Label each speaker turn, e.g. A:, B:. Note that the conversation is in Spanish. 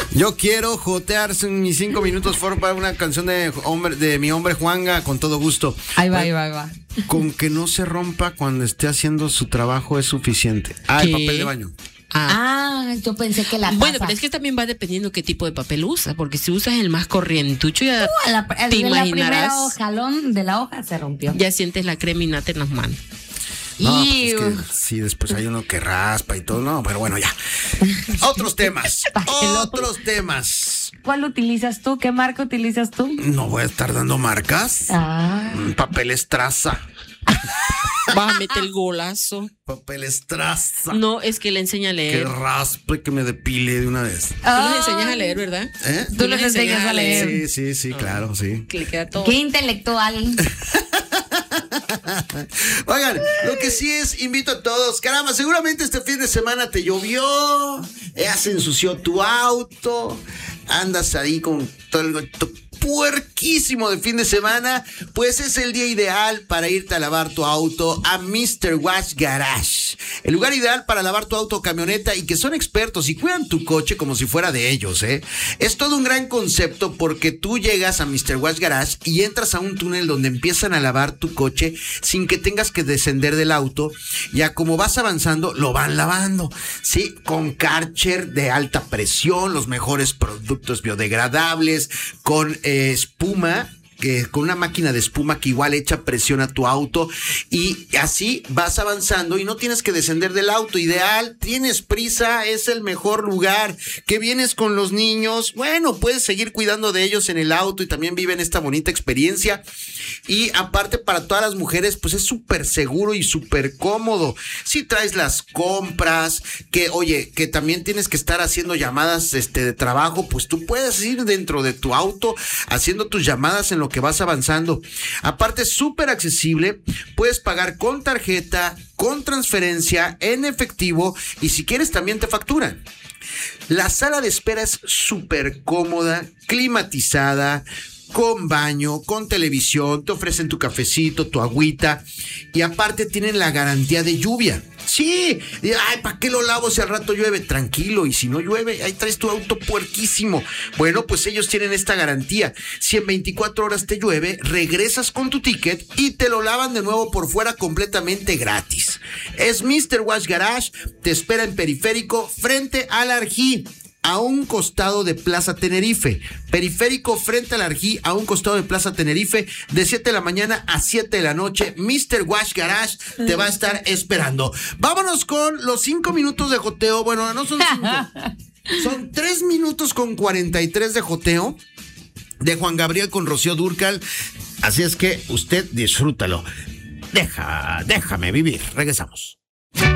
A: Yo quiero jotear mis 5 minutos para una canción de mi hombre Juanga, con todo gusto.
B: Ahí va.
A: Con que no se rompa cuando esté haciendo su trabajo es suficiente. El papel de baño.
C: Yo pensé que la taza.
B: Bueno, pero es que también va dependiendo qué tipo de papel usas, porque si usas el más corrientucho ya te imaginarás.
C: La primera jalón de la hoja se rompió.
B: Ya sientes la creminata en las manos.
A: No, pues es que sí, después hay uno que raspa y todo, no, pero bueno, ya. Otros temas.
C: ¿Cuál utilizas tú? ¿Qué marca utilizas tú?
A: No voy a estar dando marcas. Papel Estraza.
B: Vas a meter el golazo.
A: Papel Estraza.
B: No, es que le enseña a leer.
A: Que raspe, que me depile de una vez.
B: Tú les enseñas a leer, ¿verdad?
C: Tú les enseñas a leer.
A: Sí, claro, sí.
B: Que le queda todo.
C: Qué intelectual.
A: Oigan, lo que sí es, invito a todos, caramba, seguramente este fin de semana te llovió, ya se ensució tu auto, andas ahí con todo el puerquísimo de fin de semana, pues es el día ideal para irte a lavar tu auto a Mr. Wash Garage. El lugar ideal para lavar tu auto o camioneta, y que son expertos y cuidan tu coche como si fuera de ellos, ¿eh? Es todo un gran concepto, porque tú llegas a Mr. Wash Garage y entras a un túnel donde empiezan a lavar tu coche sin que tengas que descender del auto. Ya como vas avanzando, lo van lavando, ¿sí? Con Karcher de alta presión, los mejores productos biodegradables, con espuma, con una máquina de espuma que igual echa presión a tu auto, y así vas avanzando y no tienes que descender del auto. Ideal, tienes prisa, es el mejor lugar. Que vienes con los niños, bueno, puedes seguir cuidando de ellos en el auto y también viven esta bonita experiencia. Y aparte, para todas las mujeres, pues es súper seguro y súper cómodo. Si traes las compras, que también tienes que estar haciendo llamadas de trabajo, pues tú puedes ir dentro de tu auto haciendo tus llamadas en lo que vas avanzando. Aparte, es súper accesible, puedes pagar con tarjeta, con transferencia, en efectivo, y si quieres también te facturan. La sala de espera es súper cómoda, climatizada, con baño, con televisión, te ofrecen tu cafecito, tu agüita, y aparte tienen la garantía de lluvia. Sí, ¿para qué lo lavo si al rato llueve? Tranquilo, y si no llueve, ahí traes tu auto puerquísimo. Bueno, pues ellos tienen esta garantía. Si en 24 horas te llueve, regresas con tu ticket y te lo lavan de nuevo por fuera completamente gratis. Es Mr. Wash Garage, te espera en Periférico, frente al Arjí, a un costado de Plaza Tenerife. Periférico frente al Arjí, a un costado de Plaza Tenerife, de 7 de la mañana a 7 de la noche. Mr. Wash Garage te va a estar esperando. Vámonos con los 5 minutos de joteo. Bueno, no son 5. Son 3 minutos con 43 de joteo de Juan Gabriel con Rocío Dúrcal. Así es que usted disfrútalo. Déjame vivir. Regresamos.